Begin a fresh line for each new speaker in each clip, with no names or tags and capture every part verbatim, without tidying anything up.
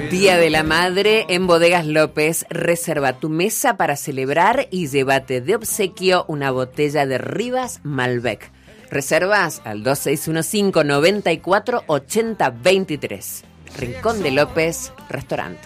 Día de la Madre en Bodegas López. Reserva tu mesa para celebrar y llévate de obsequio una botella de Rivas Malbec. Reservas al dos seis uno cinco, noventa y cuatro, ochenta veintitrés. Rincón de López, restaurante.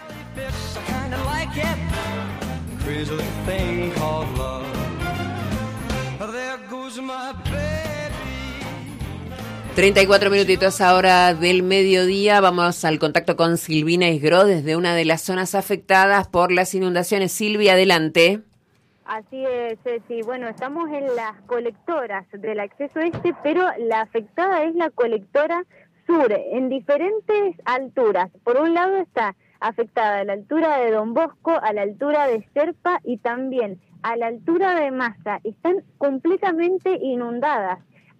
treinta y cuatro minutitos ahora del mediodía. Vamos al contacto con Silvina Isgro desde una de las zonas afectadas por las inundaciones. Silvia, adelante.
Así es, sí. Bueno, estamos en las colectoras del acceso este, pero la afectada es la colectora sur, en diferentes alturas. Por un lado está afectada a la altura de Don Bosco, a la altura de Serpa y también a la altura de Massa. Están completamente inundadas.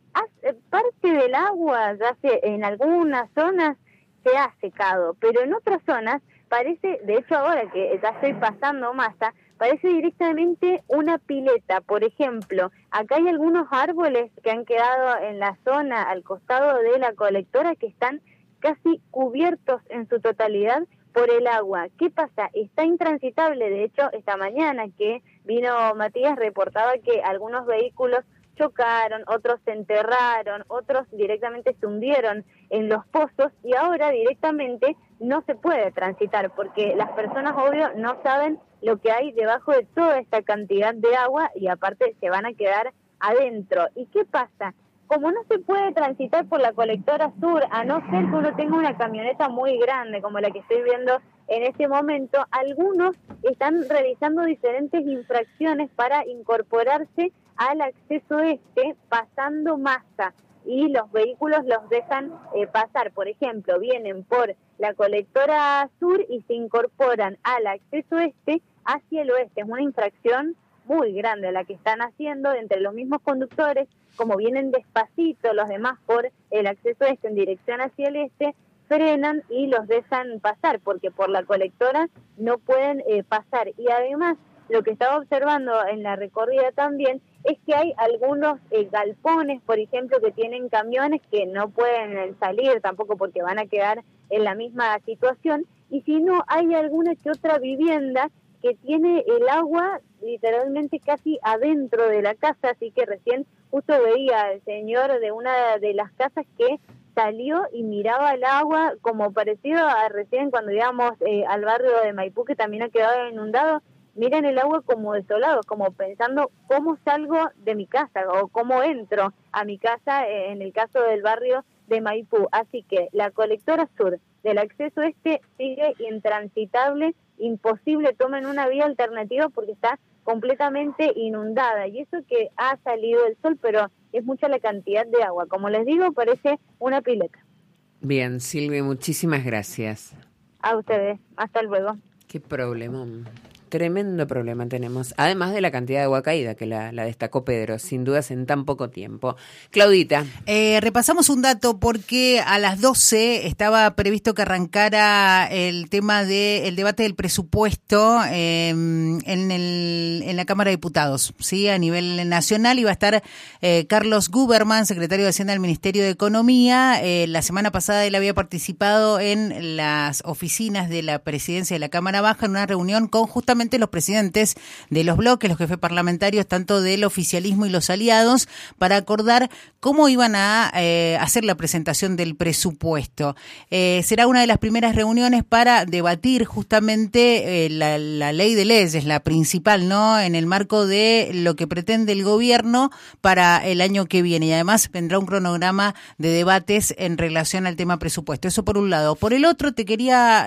Parte del agua ya se, en algunas zonas se ha secado, pero en otras zonas parece, de hecho ahora que ya estoy pasando Massa, parece directamente una pileta. Por ejemplo, acá hay algunos árboles que han quedado en la zona al costado de la colectora que están casi cubiertos en su totalidad por el agua. ¿Qué pasa? Está intransitable. De hecho, esta mañana que vino Matías reportaba que algunos vehículos chocaron, otros se enterraron, otros directamente se hundieron en los pozos y ahora directamente no se puede transitar porque las personas, obvio, no saben lo que hay debajo de toda esta cantidad de agua y aparte se van a quedar adentro. ¿Y qué pasa? Como no se puede transitar por la colectora sur, a no ser que uno tenga una camioneta muy grande como la que estoy viendo en este momento, algunos están realizando diferentes infracciones para incorporarse al acceso este pasando Massa y los vehículos los dejan eh, pasar. Por ejemplo, vienen por la colectora sur y se incorporan al acceso este hacia el oeste. Es una infracción muy grande la que están haciendo entre los mismos conductores. Como vienen despacito los demás por el acceso este en dirección hacia el este, frenan y los dejan pasar porque por la colectora no pueden eh, pasar. Y además, lo que estaba observando en la recorrida también es que hay algunos eh, galpones, por ejemplo, que tienen camiones que no pueden salir tampoco porque van a quedar en la misma situación, y si no, hay alguna que otra vivienda que tiene el agua literalmente casi adentro de la casa, así que recién justo veía al señor de una de las casas que salió y miraba el agua como parecido a recién cuando íbamos eh, al barrio de Maipú, que también ha quedado inundado. Miran el agua como desolado, como pensando cómo salgo de mi casa o cómo entro a mi casa eh, en el caso del barrio de Maipú. Así que la colectora sur del acceso este sigue intransitable, imposible, tomen una vía alternativa porque está completamente inundada. Y eso que ha salido el sol, pero es mucha la cantidad de agua. Como les digo, parece una pileta.
Bien, Silvia, muchísimas gracias.
A ustedes, hasta luego.
Qué problemón. Tremendo problema tenemos, además de la cantidad de agua caída que la, la destacó Pedro, sin dudas en tan poco tiempo. Claudita.
Eh, repasamos un dato porque a las doce estaba previsto que arrancara el tema del debate del presupuesto eh, en, el, en la Cámara de Diputados, ¿sí? A nivel nacional iba a estar eh, Carlos Guberman, secretario de Hacienda del Ministerio de Economía. Eh, la semana pasada él había participado en las oficinas de la presidencia de la Cámara Baja en una reunión con justamente los presidentes de los bloques, los jefes parlamentarios, tanto del oficialismo y los aliados, para acordar cómo iban a eh, hacer la presentación del presupuesto. Eh, será una de las primeras reuniones para debatir justamente eh, la, la ley de leyes, la principal, ¿no?, en el marco de lo que pretende el gobierno para el año que viene. Y además vendrá un cronograma de debates en relación al tema presupuesto. Eso por un lado. Por el otro, te quería